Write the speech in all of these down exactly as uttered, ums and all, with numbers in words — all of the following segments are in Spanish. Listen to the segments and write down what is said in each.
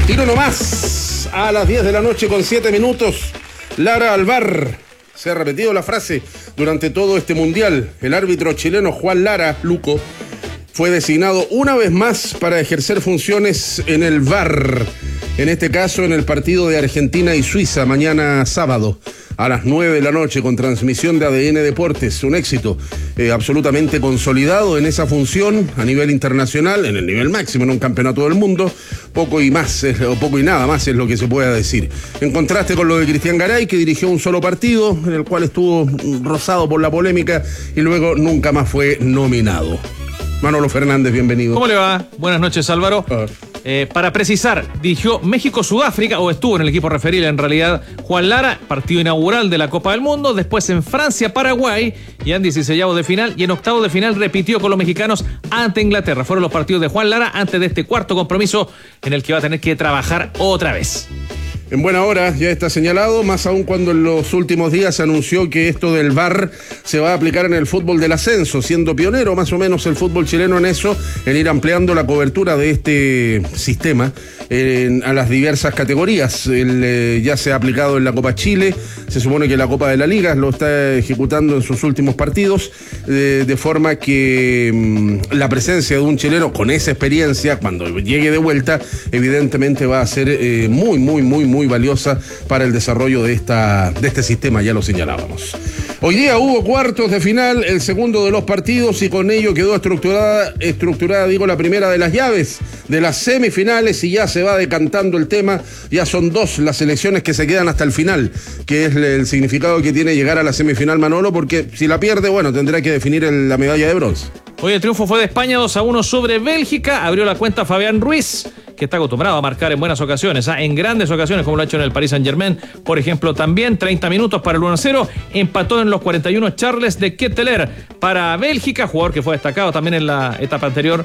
Tiro nomás a las diez de la noche con siete minutos. Lara al V A R. Se ha repetido la frase durante todo este mundial. El árbitro chileno Juan Lara, Luco, fue designado una vez más para ejercer funciones en el V A R. En este caso, en el partido de Argentina y Suiza, mañana sábado, a las nueve de la noche, con transmisión de A D N Deportes. Un éxito eh, absolutamente consolidado en esa función a nivel internacional, en el nivel máximo, en un campeonato del mundo. Poco y más, es, o poco y nada más es lo que se pueda decir. En contraste con lo de Cristian Garay, que dirigió un solo partido, en el cual estuvo rozado por la polémica y luego nunca más fue nominado. Manolo Fernández, bienvenido. ¿Cómo le va? Buenas noches, Álvaro. Ah. Eh, para precisar, dirigió México-Sudáfrica, o estuvo en el equipo referido en realidad Juan Lara, partido inaugural de la Copa del Mundo, después en Francia-Paraguay, y en dieciseisavos de final, y en octavos de final repitió con los mexicanos ante Inglaterra. Fueron los partidos de Juan Lara antes de este cuarto compromiso en el que va a tener que trabajar otra vez. En buena hora ya está señalado, más aún cuando en los últimos días se anunció que esto del V A R se va a aplicar en el fútbol del ascenso, siendo pionero más o menos el fútbol chileno en eso, en ir ampliando la cobertura de este sistema en, a las diversas categorías. El, eh, ya se ha aplicado en la Copa Chile, se supone que la Copa de la Liga lo está ejecutando en sus últimos partidos, eh, de forma que mmm, la presencia de un chileno con esa experiencia, cuando llegue de vuelta, evidentemente va a ser eh, muy, muy, muy, muy muy valiosa para el desarrollo de esta de este sistema, ya lo señalábamos. Hoy día hubo cuartos de final, el segundo de los partidos, y con ello quedó estructurada, estructurada, digo, la primera de las llaves de las semifinales, y ya se va decantando el tema. Ya son dos las selecciones que se quedan hasta el final, que es el significado que tiene llegar a la semifinal, Manolo, porque si la pierde, bueno, tendrá que definir el, la medalla de bronce. Hoy el triunfo fue de España dos a uno sobre Bélgica, abrió la cuenta Fabián Ruiz, que está acostumbrado a marcar en buenas ocasiones, ¿eh? en grandes ocasiones, como lo ha hecho en el Paris Saint-Germain, por ejemplo, también treinta minutos para el uno a cero, empató en los cuarenta y uno Charles de Ketteler para Bélgica, jugador que fue destacado también en la etapa anterior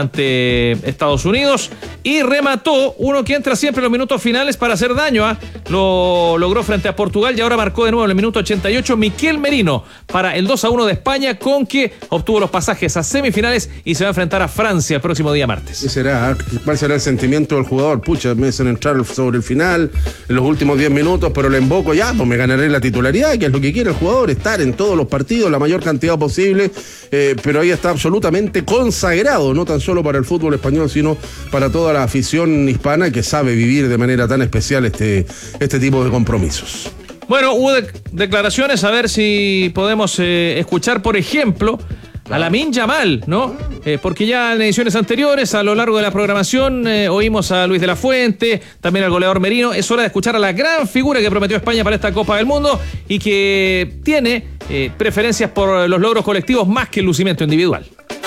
ante Estados Unidos, y remató uno que entra siempre en los minutos finales para hacer daño, ¿eh? Lo logró frente a Portugal y ahora marcó de nuevo en el minuto ochenta y ocho Miquel Merino para el dos a uno de España, con que obtuvo los pasajes a semifinales y se va a enfrentar a Francia el próximo día martes. ¿Qué será? ¿Cuál será el sentimiento del jugador? Pucha, me hacen entrar sobre el final, en los últimos diez minutos, pero le invoco ya, pues me ganaré la titularidad, que es lo que quiere el jugador, estar en todos los partidos, la mayor cantidad posible, eh, pero ahí está absolutamente consagrado, no tan solo para el fútbol español, sino para toda la afición hispana que sabe vivir de manera tan especial este, este tipo de compromisos. Bueno, hubo de- declaraciones, a ver si podemos eh, escuchar, por ejemplo, a Lamine Yamal, ¿no? Eh, porque ya en ediciones anteriores, a lo largo de la programación, eh, oímos a Luis de la Fuente, también al goleador Merino. Es hora de escuchar a la gran figura que prometió España para esta Copa del Mundo y que tiene eh, preferencias por los logros colectivos más que el lucimiento individual.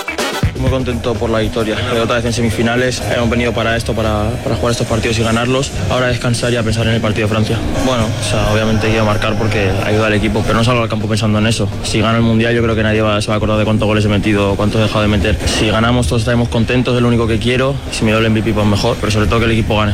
Muy contento por la victoria. Otra vez en semifinales. Hemos venido para esto, para, para jugar estos partidos y ganarlos. Ahora descansar y a pensar en el partido de Francia. Bueno, o sea, obviamente quiero marcar porque ayuda al equipo, pero no salgo al campo pensando en eso. Si gano el Mundial, yo creo que nadie va, se va a acordar de cuántos goles he metido o cuántos he dejado de meter. Si ganamos, todos estaremos contentos, es lo único que quiero. Si me doy el M V P, pues mejor, pero sobre todo que el equipo gane.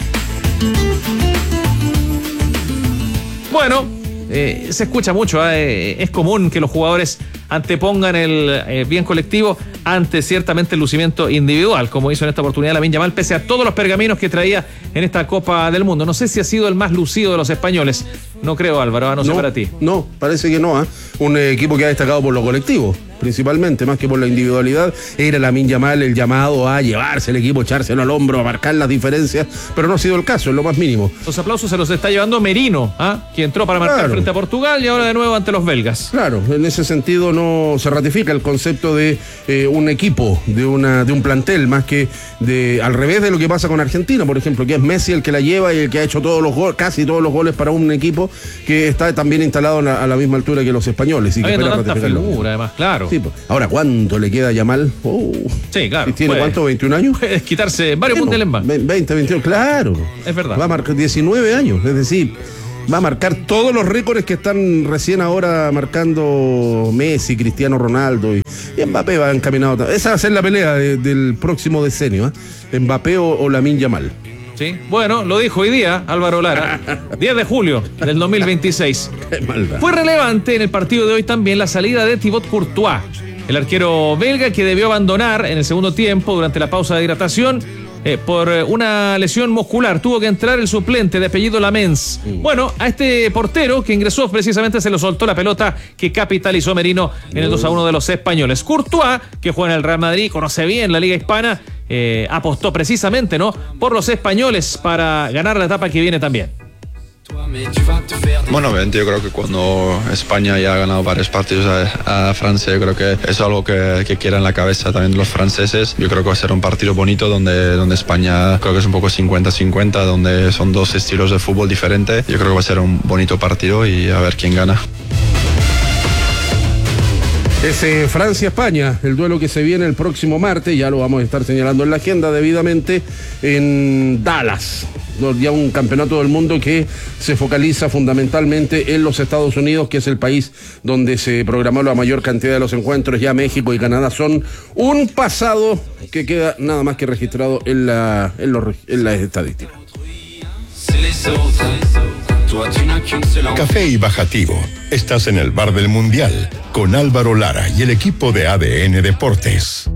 Bueno, eh, se escucha mucho, ¿eh? Es común que los jugadores antepongan el eh, bien colectivo ante ciertamente el lucimiento individual, como hizo en esta oportunidad Lamine Yamal, pese a todos los pergaminos que traía en esta Copa del Mundo. No sé si ha sido el más lucido de los españoles. No creo, Álvaro, no sé para ti. No, parece que no, ¿eh? Un eh, equipo que ha destacado por lo colectivo, principalmente, más que por la individualidad. Era Lamine Yamal el llamado a llevarse el equipo, echárselo al hombro, a marcar las diferencias, pero no ha sido el caso, en lo más mínimo. Los aplausos se los está llevando Merino, ¿ah? que entró para marcar Claro. frente a Portugal y ahora de nuevo ante los belgas. Claro, en ese sentido no se ratifica el concepto de eh, un equipo, de una de un plantel, más que de al revés de lo que pasa con Argentina, por ejemplo, que es Messi el que la lleva y el que ha hecho todos los goles, casi todos los goles para un equipo que está también instalado a la, a la misma altura que los españoles. Y que Habiendo espera tanta ratificarlo. figura, además, claro. Sí, pues. Ahora, ¿cuánto le queda a Yamal? Oh. Sí, claro. ¿Tiene puede- cuánto? ¿veintiún años? Puede quitarse varios Bueno, mundiales más. veinte, veintiuno, claro. Es verdad. Va a marcar diecinueve años, es decir, va a marcar todos los récords que están recién ahora marcando Messi, Cristiano Ronaldo y, y Mbappé va encaminado. Esa va a ser la pelea de- del próximo decenio, ¿eh? Mbappé o, o Lamine Yamal. Sí. Bueno, lo dijo hoy día Álvaro Lara, diez de julio del dos mil veintiséis. Qué maldad. Fue relevante en el partido de hoy también la salida de Thibaut Courtois, el arquero belga que debió abandonar en el segundo tiempo durante la pausa de hidratación eh, por una lesión muscular. Tuvo que entrar el suplente de apellido Lamens. Mm. Bueno, a este portero que ingresó precisamente se lo soltó la pelota que capitalizó Merino en el dos a uno de los españoles. Courtois, que juega en el Real Madrid, conoce bien la Liga Hispana, eh, apostó precisamente, ¿no?, por los españoles para ganar la etapa que viene también. Bueno, obviamente yo creo que cuando España ya ha ganado varios partidos a, a Francia, yo creo que es algo que, que quiera en la cabeza también los franceses. Yo creo que va a ser un partido bonito donde, donde España creo que es un poco cincuenta cincuenta, donde son dos estilos de fútbol diferentes. Yo creo que va a ser un bonito partido y a ver quién gana. Es eh, Francia-España, el duelo que se viene el próximo martes, ya lo vamos a estar señalando en la agenda debidamente, en Dallas. Ya un campeonato del mundo que se focaliza fundamentalmente en los Estados Unidos, que es el país donde se programó la mayor cantidad de los encuentros. Ya México y Canadá son un pasado que queda nada más que registrado en, la, en, los, en las estadísticas. Café y Bajativo. Estás en el bar del Mundial con Álvaro Lara y el equipo de A D N Deportes.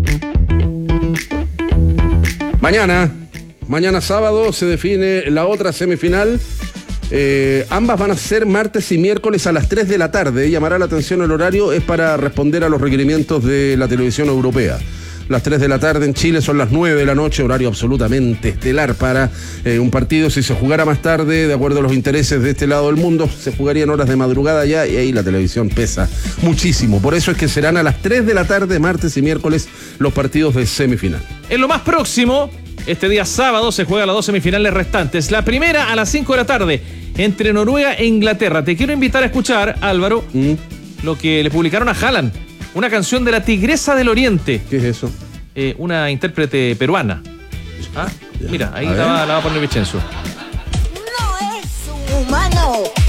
Mañana, mañana sábado se define la otra semifinal. Eh, ambas van a ser martes y miércoles a las tres de la tarde. Llamará la atención el horario, es para responder a los requerimientos de la televisión europea. Las tres de la tarde en Chile son las nueve de la noche, horario absolutamente estelar para eh, un partido. Si se jugara más tarde, de acuerdo a los intereses de este lado del mundo, se jugarían horas de madrugada ya y ahí la televisión pesa muchísimo. Por eso es que serán a las tres de la tarde, martes y miércoles, los partidos de semifinal. En lo más próximo, este día sábado se juegan las dos semifinales restantes. La primera a las cinco de la tarde, entre Noruega e Inglaterra. Te quiero invitar a escuchar, Álvaro, ¿Mm? lo que le publicaron a Haaland. Una canción de la Tigresa del Oriente. ¿Qué es eso? Eh, una intérprete peruana. ¿Ah? Mira, ahí la va, la va a poner Vicenzo.